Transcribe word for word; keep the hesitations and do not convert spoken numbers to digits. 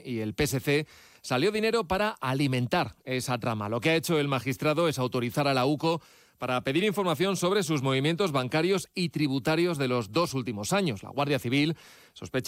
P y el P S C salió dinero para alimentar esa trama. Lo que ha hecho el magistrado es autorizar a la UCO para pedir información sobre sus movimientos bancarios y tributarios de los dos últimos años. La Guardia Civil sospecha